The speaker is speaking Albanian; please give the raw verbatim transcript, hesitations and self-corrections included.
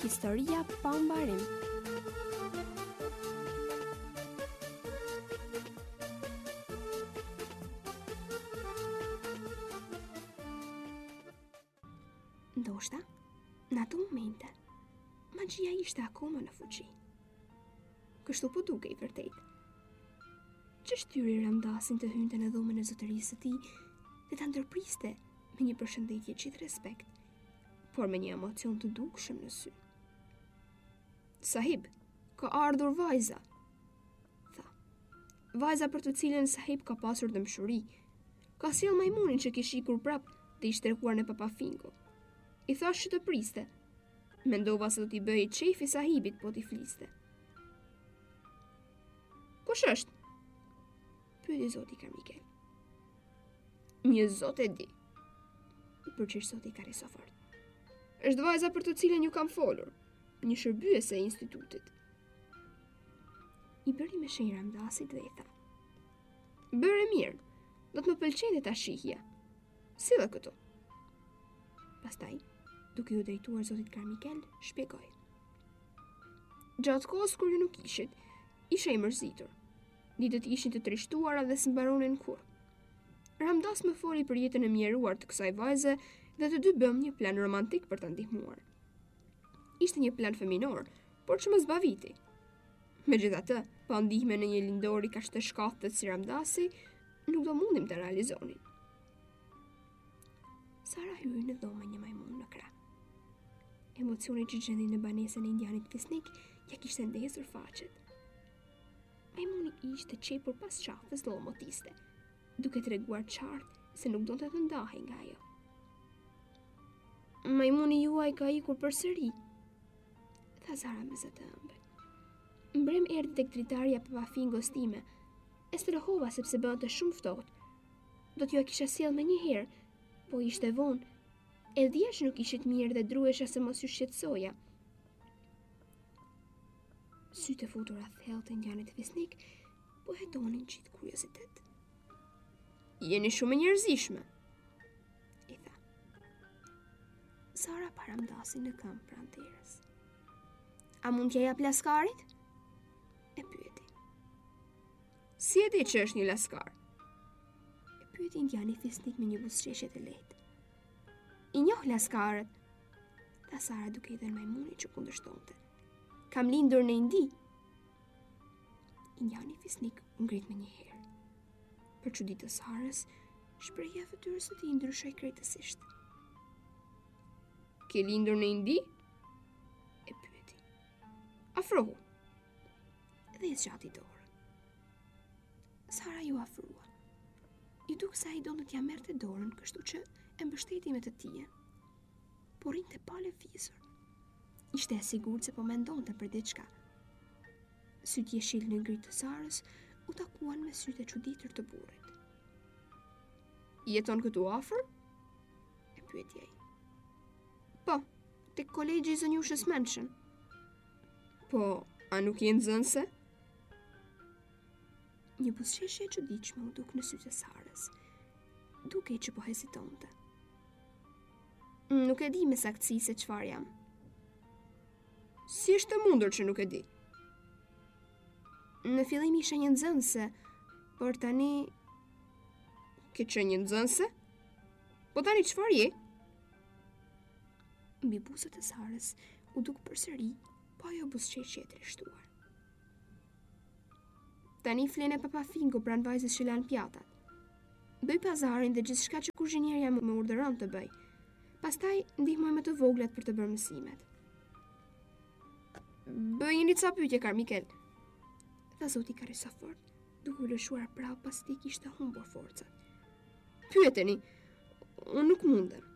Historia pa mbarim. Ndoshta, në ato momente, magjia ishte akoma në fuqi. Kështu po dukej vërtet. Që shtyri Ramdasin të hynte në dhomën e zotërisë së tij dhe ta ndërpriste me një përshëndetje gjithë respekt, por me një emocion të dukshëm në sy. Sahib, ka ardhur vajza, tha. Vajza për të cilën Sahib ka pasur dëmshuri, ka sjell majmunin që kish ikur prap dhe i shtërkuar në Papafingo. I thash që të priste. Mendova se do t'i bëj çefi Sahibit po t'i fliste. Kush është? Pyeti zoti Karmikel. Një zot e di, përgjigj zoti Karisofort. Është vajza për të cilën ju kam folur, një shërbyese e institutit. I bëri me shenjë Ramdasit dhe i tha. Bëre mirë, do të më pëlqente ta shihja. Sille këtu. Pastaj, duke u drejtuar zotit Karmikel, shpjegoi. Gjatë kohës kur ju nuk ishit, isha i mërzitur. Ditët ishin të trishtuara dhe s'mbaronin kurrë. Ramdas më foli për jetën e mjeruar të kësaj vajze dhe të dy bëm një plan romantik për ta ndihmuar. Ishte një plan fëminor, por që më zbaviti. Megjithatë, pa ndihme në një lindori kaq të shkatët si Ramdasi, nuk do mundim të realizonin. Sara hyi në dhomë një majmun në krah. Emocioni që gjendi në banesën e indianit fisnik ja kishte ndezur faqet. Majmuni ishte qepur pas qafës dhe lomotiste, duke treguar qartë se nuk donte të ndahej nga ajo. Majmuni juaj ka ikur përsëri, tha Sara me zë të ëmbël. Mbrëm erdhi tek dritarja Papafingos time, e strehova sepse bënte shumë ftohtë. Do t'ju e kisha sjell më një herë, po ishte vonë. E dhja që nuk ishit mirë dhe druesha se mos ju shqetësoja. Sytë e futura thellë të indianit fisnik po hetonin qitë kuriozitet. Jeni shumë e njerëzishme, i tha. Sara pa Ramdasin në këmbë pranë terës. A mund t'ja jap laskarit? E pyeti. Si e di që është një laskar? E pyeti indiani fisnik me një buzëqeshje të lehtë. I njoh laskarët, tha Sara duke i dhënë majmunit që kundërshtonte. Kam lindur në Indi. Indiani fisnik ngrit me një herë. Për çuditë të Sarës, shprehja e fytyrës së tij ndryshoi krejtësisht. Ke lindur në Indi? E pyeti. Afrohu. Dhe i zgjati dorën. Sara ju afrua. I duk sa i donte t'ja merrte dorën, kështu që e mbështeti me të tije. Por rinte pa lëvizur. Ishte e sigurt se po mendonte për diçka. Sytë jeshil në ngrit të Sarës u takuan me sytë e çuditur të burrit. Jeton këtu afër? E pyeti ai. Po, tek kolegji i zonjushës Menshën. Po, a nuk je nxënëse? Një buzëqeshje e çuditshme u duk në sytë e Sarës, duke që po hezitonte. Nuk e di me saktësi se çfarë jam. Si është e mundur që nuk e di? Në fillim isha një nxënëse, por tani... Ke qenë një nxënëse? Po tani çfarë je? Mbi buzët e Sarës u duk përsëri, po ajo buzëqeshje e trishtuar. Tani flen e Papafingo pranë vajzës që lan pjatat. Bëj pazarin dhe gjithçka që kuzhinierja më urdhëron të bëj. Pastaj ndihmoj me të voglat për të bërë mësimet. Bëj një ca pyetje Karmikel, tha zoti Karisofort, duke u lëshuar prapë pas ti kishte humbur forcat. Pyeteni, unë nuk mundem.